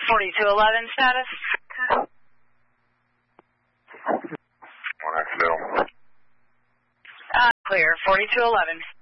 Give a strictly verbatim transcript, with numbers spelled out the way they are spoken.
forty-two eleven status. One accidental. Uh, clear, forty-two eleven.